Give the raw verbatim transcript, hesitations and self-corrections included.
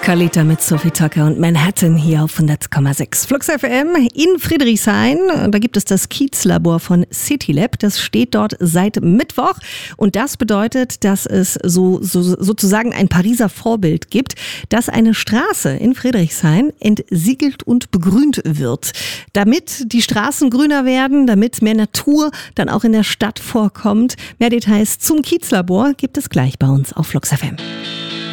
Kalita mit Sophie Tucker und Manhattan hier auf hundert Komma sechs. Flux F M in Friedrichshain. Da gibt es das Kiezlabor von CityLab. Das steht dort seit Mittwoch. Und das bedeutet, dass es so, so sozusagen ein Pariser Vorbild gibt, dass eine Straße in Friedrichshain entsiegelt und begrünt wird. Damit die Straßen grüner werden, damit mehr Natur dann auch in der Stadt vorkommt. Mehr Details zum Kiezlabor gibt es gleich bei uns auf Flux F M.